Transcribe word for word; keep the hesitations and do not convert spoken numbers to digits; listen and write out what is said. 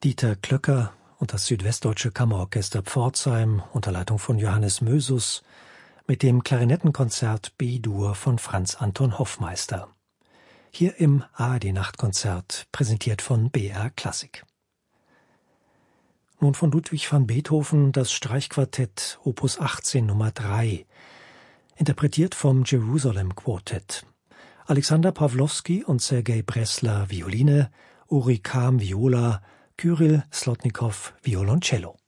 Dieter Klöcker und das Südwestdeutsche Kammerorchester Pforzheim unter Leitung von Johannes Mösus mit dem Klarinettenkonzert B-Dur von Franz Anton Hoffmeister. Hier im A R D-Nachtkonzert, präsentiert von B R Klassik. Nun von Ludwig van Beethoven das Streichquartett Opus achtzehn Nummer drei, interpretiert vom Jerusalem Quartet. Alexander Pawlowski und Sergei Bressler Violine, Uri Kam Viola, Kyrill Slotnikow Violoncello.